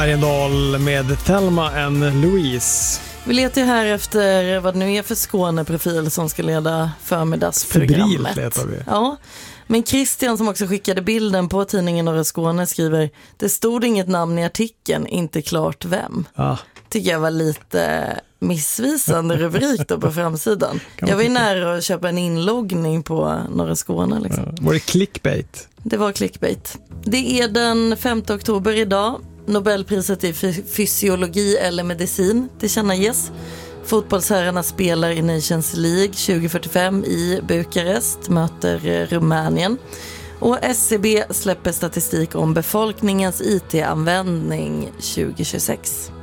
Bergendal med Thelma and Louise. Vi letar ju här efter vad det nu är för Skåneprofil som ska leda förmiddagsprogrammet. Febrilt letar vi. Ja, men Christian som också skickade bilden på tidningen Norra Skåne skriver: det stod inget namn i artikeln, inte klart vem. Tycker jag var lite missvisande rubrik då på framsidan. Jag var ju nära att köpa en inloggning på Norra Skåne. Liksom. Var det clickbait? Det var clickbait. Det är den 5 oktober idag. Nobelpriset i fysiologi eller medicin tillkännages. Fotbollsherrarna spelar i Nations League 2045 i Bukarest, möter Rumänien. Och SCB släpper statistik om befolkningens IT-användning 2026.